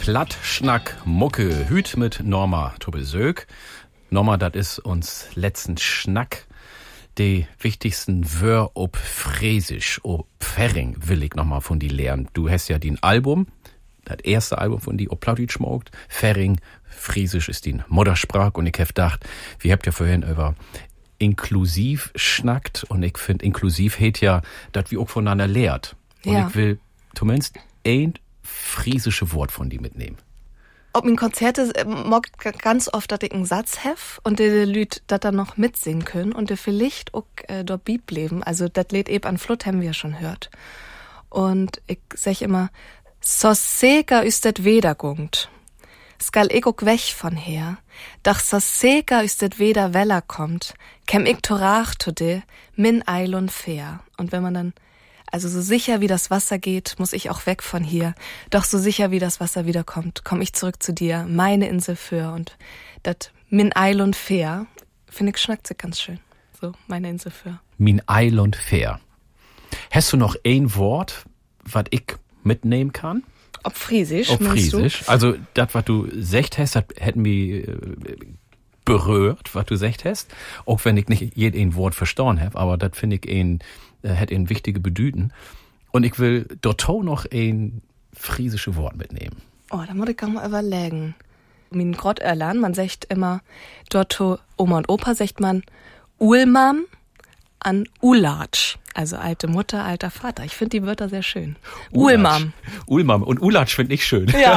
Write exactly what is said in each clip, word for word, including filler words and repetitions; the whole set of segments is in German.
Platt, Schnack, Mucke, Hüt mit Norma Tobelsöck. Norma, das ist uns letzten Schnack. Die wichtigsten Wör ob Friesisch, ob Pferring will ich nochmal von die lernen. Du hast ja den Album, das erste Album von die ob Plattdeutsch schmaugt. Pferring, Friesisch ist die Muttersprache und ich hab gedacht, wir habt ja vorhin über inklusiv schnackt und ich finde inklusiv hätt ja, dass wir auch voneinander lehrt. Und ja. ich will zumindest ein friesische Wort von die mitnehmen. Ob in Konzerte äh, mag ganz oft, dass ich einen Satz hef und die Lüd das dann noch mitsingen können und die vielleicht auch äh, dort Beat leben. Also das Lied eben an Flut haben wir ja schon hört. Und ich sag immer, so seger ist das Wedergungt. Skal ich auch weg von her. Doch so seger ist das Weder Weller kommt. Kem ich torach to de, min eil und fair. Und wenn man dann Also so sicher wie das Wasser geht, muss ich auch weg von hier. Doch so sicher wie das Wasser wiederkommt, komme ich zurück zu dir, meine Insel für. Und dat min eil und fair, finde ich schnackt sich ganz schön. So, meine Insel für. Min eil und fair. Hast du noch ein Wort, was ich mitnehmen kann? Ob Friesisch, Ob meinst Friesisch. du? Also das, was du secht hast, das hätten mich äh, berührt, was du secht hast. Auch wenn ich nicht jedes Wort verstanden habe, aber das finde ich ein hat ein wichtige Bedüten. Und ich will dort noch ein friesische Wort mitnehmen. Oh, da muss ich auch mal überlegen. Min Grott erlernen, man sagt immer, dort Oma und Opa sagt man Ulmam an Ulatsch. Also alte Mutter, alter Vater. Ich finde die Wörter sehr schön. Ulmam. Ulmam. Und Ulatsch finde ich schön. Ja.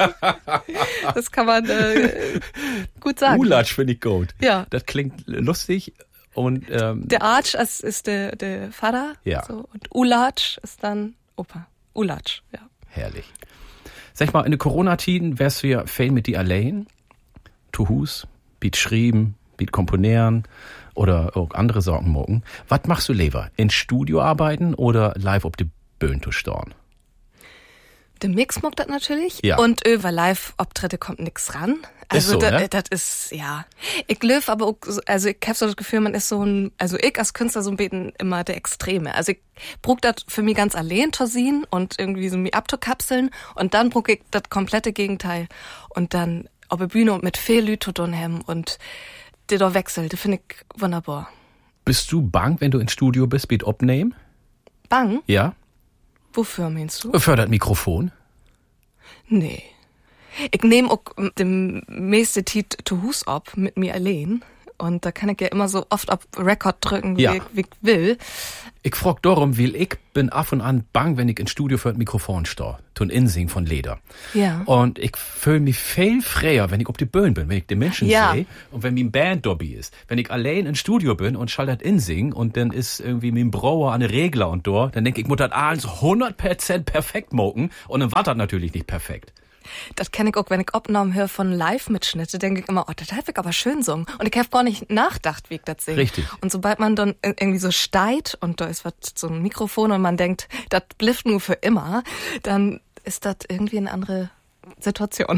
Das kann man äh, gut sagen. Ulatsch finde ich gut. Ja. Das klingt lustig. Und, ähm, der Arch ist, ist der, der Vater. Ja. So, und Ulatsch ist dann Opa. Ulatsch, ja. Herrlich. Sag mal, in den Corona-Tiden wärst du ja Fan mit die allein. Tu Hus, biet schrieben, biet komponieren oder auch andere Sorgen morgen. Was machst du lieber? In Studio arbeiten oder live auf die Bühne zu storn? Der Mix mag das natürlich. Ja. Und über Live-Auftritte kommt nix ran. Ist Also so, das ne? das ist, ja. Ich löf aber auch, so- also ich hab so das Gefühl, man ist so ein, also ich als Künstler so ein bisschen immer der Extreme. Also ich brauch das für mich ganz allein Torsin und irgendwie so mich abzukapseln und dann brauch ich das komplette Gegenteil. Und dann auf der Bühne und mit viel Lüt zu tun haben und der da wechselt, das finde ich wunderbar. Bist du bang, wenn du ins Studio bist, biet abnehmen? Bang? Ja? Wofür meinst du? Fördert Mikrofon? Nee. Ich nehme auch dem meiste Tit zu Hus ab mit mir allein. Und da kann ich ja immer so oft auf Record drücken, wie, Ja. ich, wie ich will. Ich frag darum, weil ich bin ab und an bang, wenn ich ins Studio für ein Mikrofon stehe. Tun Insing von Leder. Ja. Und ich fühle mich viel freier, wenn ich auf die Bühne bin, wenn ich die Menschen Ja. sehe und wenn mein Band dabei ist. Wenn ich allein im Studio bin und schall das Insing und dann ist irgendwie mein Brauer an der Regler und da, dann denke ich, muss das alles hundert Prozent perfekt moken und dann war das natürlich nicht perfekt. Das kenne ich auch, wenn ich Aufnahmen höre von Live-Mitschnitte, denke ich immer, oh, das hab ich aber schön singen. Und ich habe gar nicht nachgedacht, wie ich das singe. Richtig. Und sobald man dann irgendwie so steigt und da ist was, so ein Mikrofon und man denkt, das blifft nur für immer, dann ist das irgendwie eine andere Situation.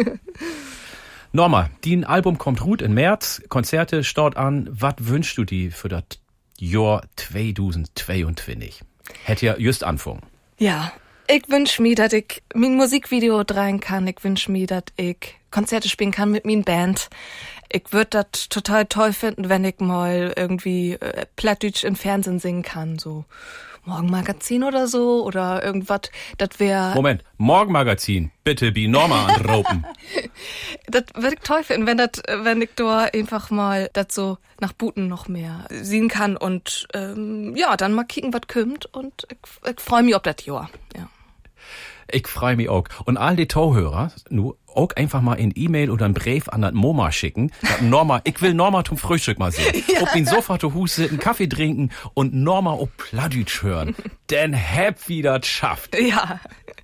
Norma, dein Album kommt gut im März, Konzerte start an. Was wünschst du dir für das Jahr zweitausendzweiundzwanzig? Hätte ja just anfangen. Ja, ich wünsch mir, dass ich mein Musikvideo drehen kann. Ich wünsch mir, dass ich Konzerte spielen kann mit min Band. Ich würd das total toll finden, wenn ich mal irgendwie äh, Plattdeutsch im Fernsehen singen kann, so Morgenmagazin oder so oder irgendwas. Das wäre, Moment, Morgenmagazin, bitte bi Norma anropen. das würde ich toll finden, wenn das, wenn ich da einfach mal das so nach Buten noch mehr sehen kann und ähm, ja, dann mal kicken, was kommt und ich, ich freue mich auf das Jahr. Ja. Ich freu mich auch. Und all die Tauhörer, nur auch einfach mal ein E-Mail oder ein Brief an das Moma schicken. Dat Norma, ich will Norma zum Frühstück mal sehen. Ja. Ob ihn Sofa zu Hus sitzen, Kaffee trinken und Norma ob Plattdeutsch hören. Denn hab wieder schafft. Ja.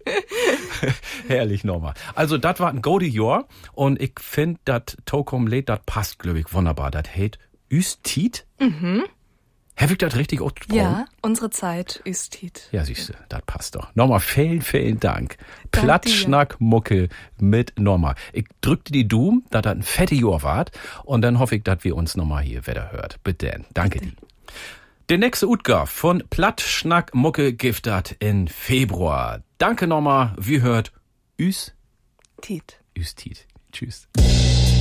Herrlich, Norma. Also, das war ein gute Jahr. Und ich finde, dat Tokom lädt, dat passt, glaube ich, wunderbar. Dat hält Üstit. Mhm. Hab ich das richtig ausgesprochen? Ja, unsere Zeit ist Tit. Ja, siehst du, das passt doch. Norma, vielen, vielen Dank. Dank Plattschnack Mucke mit Norma. Ich drückte die Doom, dass das ein fette Jahr wart. Und dann hoffe ich, dass wir uns nochmal hier wieder hört. Bitte, danke dir. Der nächste Utgaf von Plattschnack Mucke gibt das in Februar. Danke nochmal, wie hört, üs Tiet. Üstit. Tschüss.